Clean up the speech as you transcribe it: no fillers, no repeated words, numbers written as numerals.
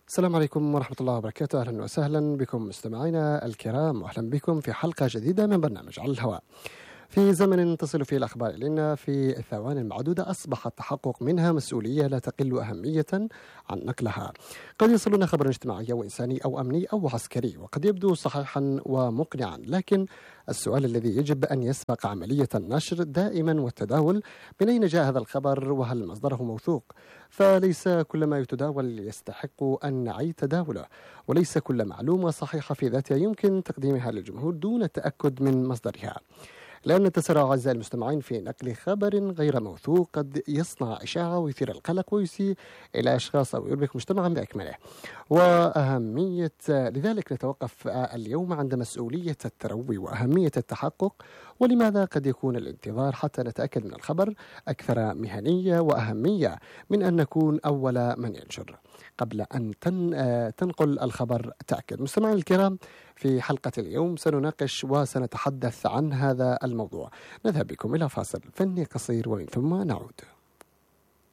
السلام عليكم ورحمة الله وبركاته. أهلا وسهلا بكم مستمعينا الكرام، وأهلا بكم في حلقة جديدة من برنامج على الهواء. في زمن تصل فيه الأخبار إلينا في ثوان معدودة، أصبح التحقق منها مسؤولية لا تقل أهمية عن نقلها. قد يصلنا خبر اجتماعي أو إنساني أو أمني أو عسكري، وقد يبدو صحيحا ومقنعا، لكن السؤال الذي يجب أن يسبق عملية النشر دائما والتداول: من أين جاء هذا الخبر وهل مصدره موثوق؟ فليس كل ما يتداول يستحق أن نعيد تداوله، وليس كل معلومة صحيحة في ذاتها يمكن تقديمها للجمهور دون التأكد من مصدرها، لأن التسرع أعزائي المستمعين في نقل خبر غير موثوق قد يصنع إشاعة ويثير القلق ويسيء إلى أشخاص أو يربك مجتمعا بأكمله. لذلك نتوقف اليوم عند مسؤولية التروي وأهمية التحقق، ولماذا قد يكون الانتظار حتى نتأكد من الخبر أكثر مهنية وأهمية من أن نكون أول من ينشر. قبل أن تنقل الخبر تأكد. مستمعينا الكرام، في حلقة اليوم سنناقش وسنتحدث عن هذا الموضوع. نذهب بكم إلى فاصل فني قصير ومن ثم نعود.